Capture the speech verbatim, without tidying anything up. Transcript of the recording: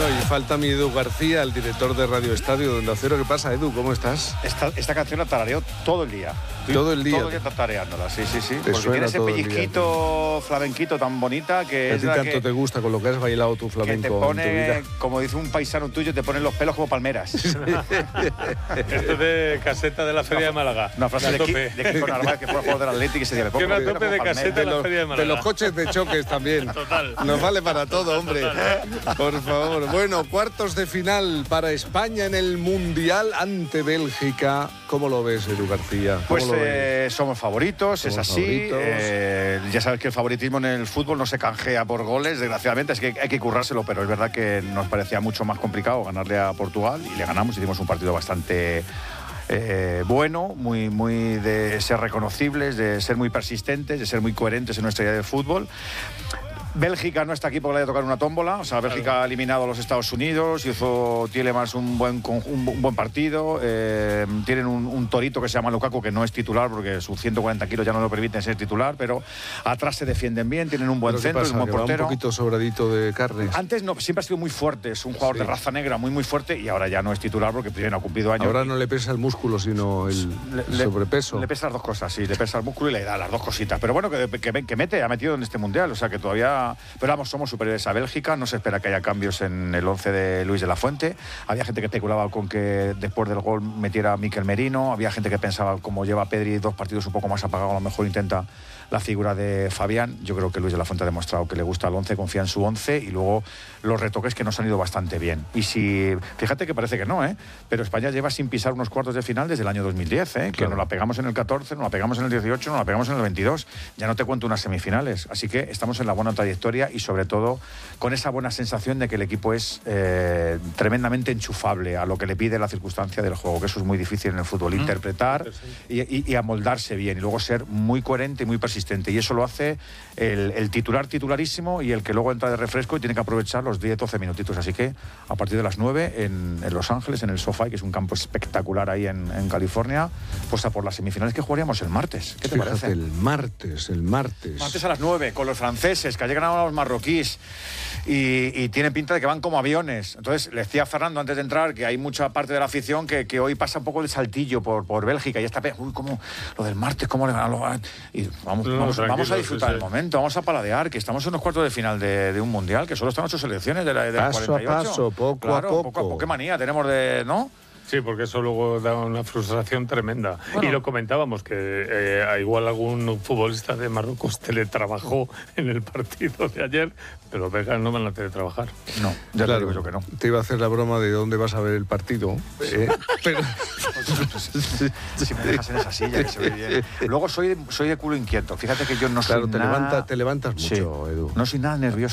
Bueno, y falta mi Edu García, el director de Radio Estadio de Onda Cero. ¿Qué pasa, Edu? ¿Cómo estás? Esta, esta canción la tarareo todo el día. Todo el día. Todo el día tareándola, sí, sí, sí. Te Porque tiene ese pellizquito flamenquito tan bonita que a es ti la tanto que, te gusta con lo que has bailado tu flamenco que te pone, en tu vida. como dice un paisano tuyo, te ponen los pelos como palmeras. Esto es de caseta de la Feria de Málaga. Una frase de, Ki, de Kiko Narváez, que fue jugador del Atlético y se dio Que una tope de caseta de la Feria de Málaga. De los coches de choques también. Total. Nos vale para todo, hombre. Total. Por favor. Bueno, cuartos de final para España en el Mundial ante Bélgica. ¿Cómo lo ves, Edu García? Pues eh, somos favoritos, somos es así. Favoritos. Eh, ya sabes que el favoritismo en el fútbol no se canjea por goles, desgraciadamente, es que hay que currárselo, pero es verdad que nos parecía mucho más complicado ganarle a Portugal y le ganamos. Hicimos un partido bastante eh, bueno, muy, muy de ser reconocibles, de ser muy persistentes, de ser muy coherentes en nuestra idea del fútbol. Bélgica no está aquí porque le haya tocado una tómbola. O sea, Bélgica claro. ha eliminado a los Estados Unidos, hizo Tielemans un buen, un, un buen partido. Eh, tienen un, un torito que se llama Lukaku, que no es titular porque sus ciento cuarenta kilos ya no lo permiten ser titular, pero atrás se defienden bien, tienen un buen centro, pasa, un buen que portero. Va un poquito sobradito de carne. Antes no, siempre ha sido muy fuerte, es un jugador sí. de raza negra muy muy fuerte y ahora ya no es titular porque primero ha cumplido años. Ahora no le pesa el músculo, sino el, le, el sobrepeso. Le, le pesa las dos cosas, sí, le pesa el músculo y la edad, las dos cositas. Pero bueno, que, que, que mete, ha metido en este mundial, o sea que todavía. Pero vamos, somos superiores a Bélgica, no se espera que haya cambios en el once de Luis de la Fuente. Había gente que especulaba con que después del gol metiera a Mikel Merino, había gente que pensaba, como lleva Pedri dos partidos un poco más apagados, a lo mejor intenta la figura de Fabián. Yo creo que Luis de la Fuente ha demostrado que le gusta el once, confía en su once y luego los retoques que nos han ido bastante bien. Y si, fíjate que parece que no, ¿eh? Pero España lleva sin pisar unos cuartos de final desde el año dos mil diez, ¿eh? Claro. Que nos la pegamos en el catorce, nos la pegamos en el dieciocho, nos la pegamos en el veintidós. Ya no te cuento unas semifinales. Así que estamos en la buena trayectoria y sobre todo con esa buena sensación de que el equipo es eh, tremendamente enchufable a lo que le pide la circunstancia del juego, que eso es muy difícil en el fútbol, mm. interpretar y, y, y amoldarse bien y luego ser muy coherente y muy persistente. Y eso lo hace el, el titular titularísimo y el que luego entra de refresco y tiene que aprovechar los diez doce minutitos. Así que a partir de las nueve en, en Los Ángeles, en el SoFi, que es un campo espectacular ahí en, en California, pues a por las semifinales que jugaríamos el martes. ¿Qué te Fíjate, parece? El martes, el martes. Martes a las nueve, con los franceses, que ayer ganaron a los marroquíes y, y tienen pinta de que van como aviones. Entonces, le decía a Fernando antes de entrar que hay mucha parte de la afición que, que hoy pasa un poco de saltillo por, por Bélgica y está, uy, como lo del martes, cómo le van a lo... Y vamos, no, vamos, vamos a disfrutar sí, el sí. momento, vamos a paladear, que estamos en los cuartos de final de, de un mundial, que solo están ocho selecciones de la de paso cuarenta y ocho. a paso, poco claro, a poco. poco a poco. Qué manía tenemos de, ¿no? Sí, porque eso luego da una frustración tremenda. Bueno, y lo comentábamos, que eh, igual algún futbolista de Marruecos teletrabajó en el partido de ayer, pero los belgas no van a teletrabajar. No, ya claro, te digo yo que no. Te iba a hacer la broma de dónde vas a ver el partido. Eh, pero... Si me dejas en esa silla, que se ve bien. Luego soy, soy de culo inquieto. Fíjate que yo no claro, soy te nada... Levanta, te levantas mucho, sí. Edu. No soy nada nervioso.